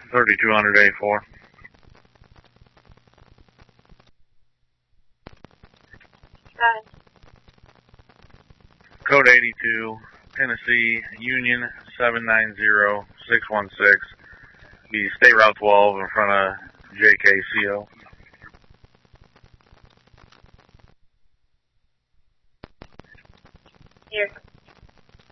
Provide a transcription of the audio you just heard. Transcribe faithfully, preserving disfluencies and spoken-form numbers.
thirty-two hundred A four. Got it. Code eighty-two, Tennessee, Union seven nine zero six one six. Be State Route twelve in front of J K C O. Here.